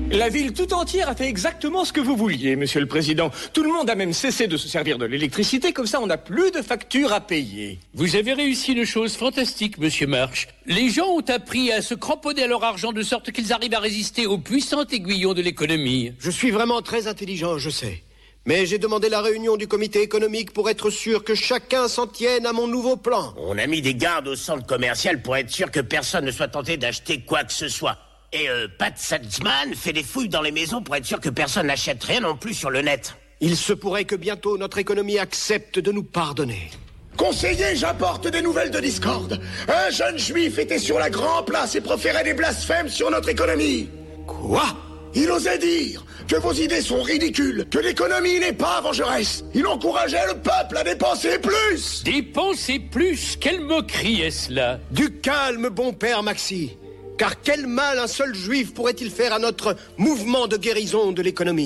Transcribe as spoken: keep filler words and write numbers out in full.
La ville tout entière a fait exactement ce que vous vouliez, monsieur le président. Tout le monde a même cessé de se servir de l'électricité, comme ça on n'a plus de factures à payer. Vous avez réussi une chose fantastique, monsieur Marsh. Les gens ont appris à se cramponner à leur argent de sorte qu'ils arrivent à résister aux puissants aiguillons de l'économie. Je suis vraiment très intelligent, je sais. Mais j'ai demandé la réunion du comité économique pour être sûr que chacun s'en tienne à mon nouveau plan. On a mis des gardes au centre commercial pour être sûr que personne ne soit tenté d'acheter quoi que ce soit. Et euh, Pat Saltzman fait des fouilles dans les maisons pour être sûr que personne n'achète rien non plus sur le net. Il se pourrait que bientôt notre économie accepte de nous pardonner. Conseiller, j'apporte des nouvelles de discorde. Un jeune juif était sur la grande place et proférait des blasphèmes sur notre économie. Quoi ? Il osait dire que vos idées sont ridicules, que l'économie n'est pas vengeresse. Il encourageait le peuple à dépenser plus. Dépenser plus ? Quelle moquerie est-ce là ? Du calme, bon père Maxi. Car quel mal un seul juif pourrait-il faire à notre mouvement de guérison de l'économie ?